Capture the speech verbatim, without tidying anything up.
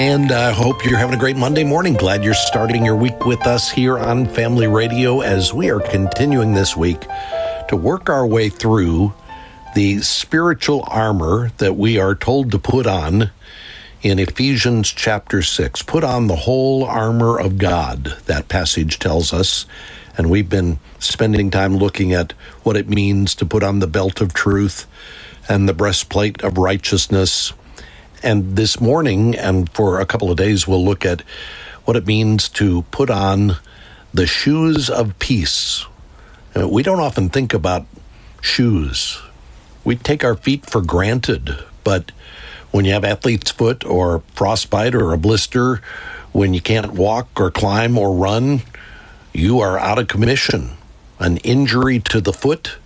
And I uh, hope you're having a great Monday morning. Glad you're starting your week with us here on Family Radio as we are continuing this week to work our way through the spiritual armor that we are told to put on in Ephesians chapter six. Put on the whole armor of God, that passage tells us. And we've been spending time looking at what it means to put on the belt of truth and the breastplate of righteousness. And this morning, and for a couple of days, we'll look at what it means to put on the shoes of peace. We don't often think about shoes. We take our feet for granted, but when you have athlete's foot or frostbite or a blister, when you can't walk or climb or run, you are out of commission. An injury to the foot